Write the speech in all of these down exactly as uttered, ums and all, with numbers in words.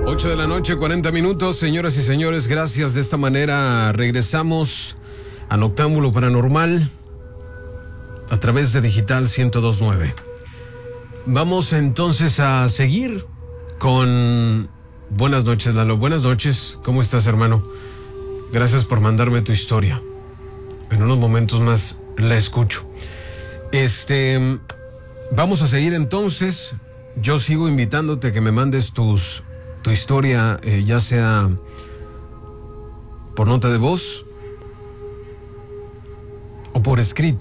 ocho de la noche, cuarenta minutos, señoras y señores, gracias. De esta manera regresamos a Noctámbulo Paranormal a través de Digital ciento dos punto nueve. Vamos entonces a seguir con... Buenas noches, Lalo. Buenas noches. ¿Cómo estás, hermano? Gracias por mandarme tu historia. En unos momentos más la escucho. Este... Vamos a seguir entonces. Yo sigo invitándote a que me mandes tus... tu historia, eh, ya sea por nota de voz o por escrito.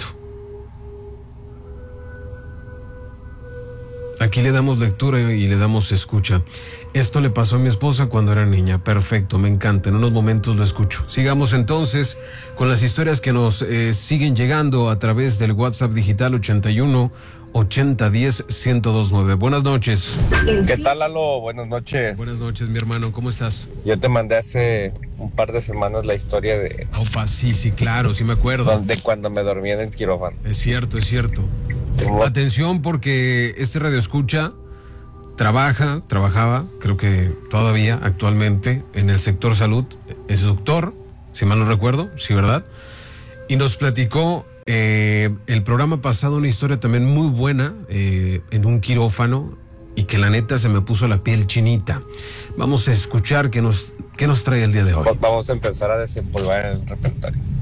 Aquí le damos lectura y le damos escucha. Esto le pasó a mi esposa cuando era niña. Perfecto, me encanta. En unos momentos lo escucho. Sigamos entonces con las historias que nos eh, siguen llegando a través del WhatsApp digital ochenta y uno ochenta diez ciento dos nueve. Buenas noches. ¿Qué tal, Lalo? Buenas noches. Buenas noches, mi hermano. ¿Cómo estás? Yo te mandé hace un par de semanas la historia de... Opa, sí, sí, claro, sí me acuerdo. De cuando me dormí en el quirófano. Es cierto, es cierto. Atención, porque este radioescucha trabaja, trabajaba, creo que todavía, actualmente, en el sector salud. Es doctor, si mal no recuerdo, sí, ¿verdad? Y nos platicó eh, el programa pasado una historia también muy buena eh, en un quirófano y que la neta se me puso la piel chinita. Vamos a escuchar qué nos, qué nos trae el día de hoy. Vamos a empezar a desempolvar el repertorio.